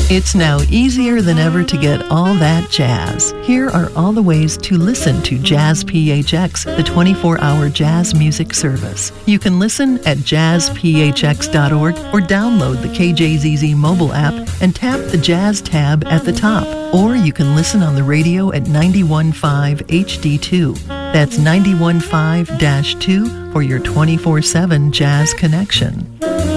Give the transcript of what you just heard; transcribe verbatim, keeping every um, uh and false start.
It's now easier than ever to get all that jazz. Here are all the ways to listen to Jazz P H X, the twenty-four hour jazz music service. You can listen at jazz p h x dot org or download the K J Z Z mobile app and tap the Jazz tab at the top. Or you can listen on the radio at ninety-one point five H D two. That's ninety-one point five dash two for your twenty-four seven jazz connection.